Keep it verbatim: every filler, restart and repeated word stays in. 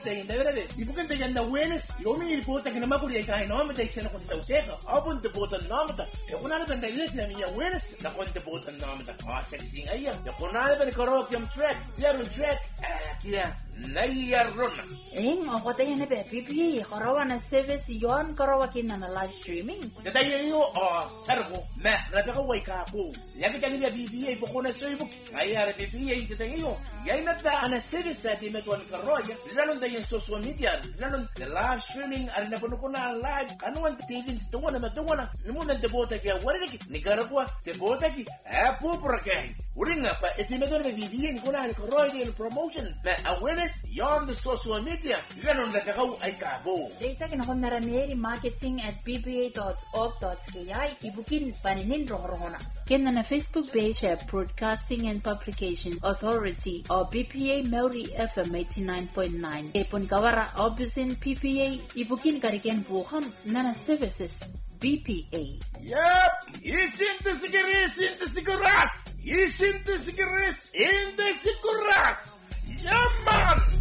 They never did. You can take an awareness. You only report a Namapuri kind of they send a Contauteca. Open the boat and nomata. You can have an awareness. The Contabot and nomata. Ah, sexing a year. You can have a Korokium track. Zero track. Yeah. Naya run. Ing o kote yun be P P A karawa na service yon karawa kin na live streaming. Dadayo yo o servo ma rabeka way ka po. Yabi tangi P P A po ko na Facebook. Ay P P A dadayo. Yay na da ana service sa di metwan karoya. Lalon da yung social media. Lalon the live streaming ari na puno ko na live. Ano ang T V to na madunga na. Nimo na debota kaya wala ki ni garagwa debota ki. Eh po por kay. Uringa pa iti metwan P P A ko na ni karoya di promotion. Na awareness yon the social media. Lalon da ka ay kabo. Data kin ako narameri marketing at p p a dot org dot k i ibukin paninin rohrohona. Kin na Facebook page at Broadcasting and Publication Authority or B P A Maori F M eighty-nine point nine. Epon kawara obisin P P A ibukin kariken buham nana services B P A. Yep, isin the cigarettes in the cigarettes. Isin the cigarettes in the cigarettes. Yeah, man.